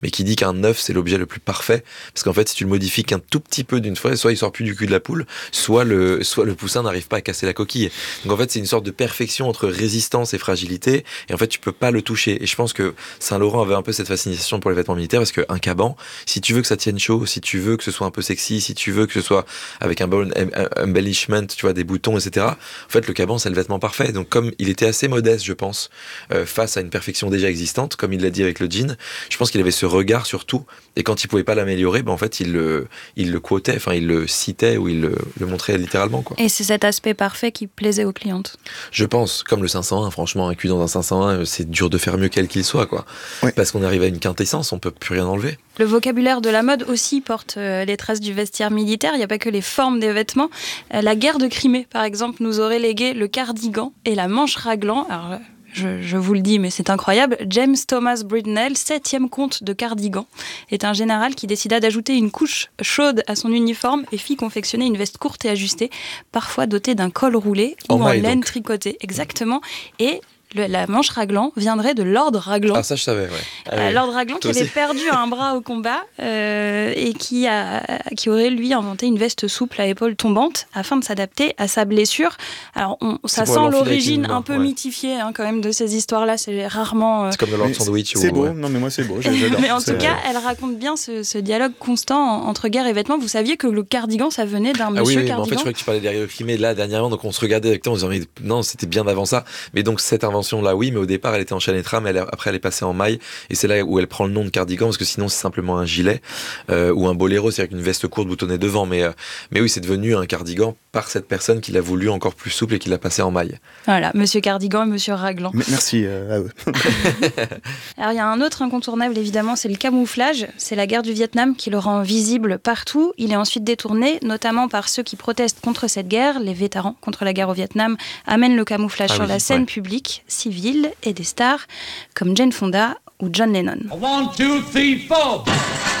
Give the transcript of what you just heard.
mais qui dit qu'un œuf c'est l'objet le plus parfait, parce qu'en fait si tu le modifies qu'un tout petit peu d'une fois, soit il sort plus du cul de la poule, soit le poussin n'arrive pas à casser la coquille. Donc en fait c'est une sorte de perfection entre résistance et fragilité, et en fait tu peux pas le toucher. Et je pense que Saint-Laurent avait un peu cette fascination pour les vêtements militaires, parce qu'un caban, si tu veux que ça tienne chaud, si tu veux que ce soit un peu sexy, si tu veux que ce soit avec un bon embellishment, tu vois, des boutons, etc. En fait le caban c'est le vêtement parfait. Donc comme il était assez modeste, je pense, face à une perfection déjà existante, comme il l'a dit avec le jean, je pense qu'il avait ce regard sur tout, et quand il pouvait pas l'améliorer, en fait il le quotait, enfin il le citait, ou il le montrait littéralement, quoi. Et c'est cet aspect parfait qui plaisait aux clientes. Je pense, comme le 501, franchement, un cul dans un 501, c'est dur de faire mieux quel qu'il soit, quoi. Oui. Parce qu'on arrive à une quintessence, on peut plus rien enlever. Le vocabulaire de la mode aussi porte les traces du vestiaire militaire. Il n'y a pas que les formes des vêtements. La guerre de Crimée, par exemple, nous aurait légué le cardigan et la manche raglan. Alors, je vous le dis, mais c'est incroyable. James Thomas Bridnell, 7e comte de cardigan, est un général qui décida d'ajouter une couche chaude à son uniforme et fit confectionner une veste courte et ajustée, parfois dotée d'un col roulé ou en laine tricotée. Exactement. Et la manche raglan viendrait de Lord Raglan. Ah, ça je savais, ouais. Lord Raglan qui avait perdu un bras au combat et qui aurait, lui, inventé une veste souple à épaules tombantes afin de s'adapter à sa blessure. Alors, ça sent l'origine un peu mythifiée quand même de ces histoires-là. C'est rarement... C'est comme le Lord Sandwich. C'est beau, non mais moi c'est beau, j'adore. Mais en tout cas, elle raconte bien ce dialogue constant entre guerre et vêtements. Vous saviez que le cardigan, ça venait d'un monsieur cardigan. En fait, je croyais que tu parlais des Crimée là dernièrement, donc on se regardait avec toi en disant mais non, c'était bien avant ça. Mais donc cette invention-là, oui, mais au départ, elle était en chaîne et trame, après elle est passée en maille, et c'est là où elle prend le nom de cardigan, parce que sinon c'est simplement un gilet ou un boléro, c'est-à-dire une veste courte boutonnée devant. Mais oui, c'est devenu un cardigan par cette personne qui l'a voulu encore plus souple et qui l'a passé en maille. Voilà, monsieur cardigan et monsieur raglan. Merci à eux. Alors il y a un autre incontournable évidemment, c'est le camouflage. C'est la guerre du Vietnam qui le rend visible partout. Il est ensuite détourné, notamment par ceux qui protestent contre cette guerre. Les vétérans contre la guerre au Vietnam amènent le camouflage sur la scène publique, civile, et des stars comme Jane Fonda ou John Lennon. 1, 2, 3, 4.